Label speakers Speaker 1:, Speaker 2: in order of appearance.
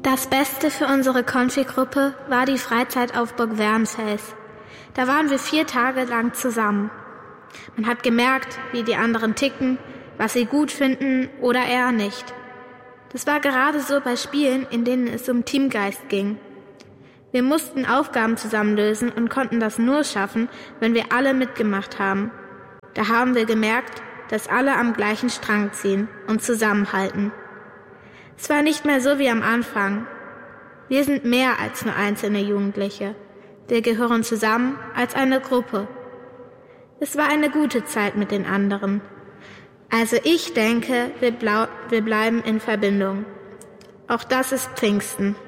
Speaker 1: Das Beste für unsere Konfi-Gruppe war die Freizeit auf Burg Wermsels. Da waren wir 4 Tage lang zusammen. Man hat gemerkt, wie die anderen ticken, was sie gut finden oder eher nicht. Das war gerade so bei Spielen, in denen es um Teamgeist ging. Wir mussten Aufgaben zusammen lösen und konnten das nur schaffen, wenn wir alle mitgemacht haben. Da haben wir gemerkt, dass alle am gleichen Strang ziehen und zusammenhalten. Es war nicht mehr so wie am Anfang. Wir sind mehr als nur einzelne Jugendliche. Wir gehören zusammen als eine Gruppe. Es war eine gute Zeit mit den anderen. Also ich denke, wir bleiben in Verbindung. Auch das ist Pfingsten.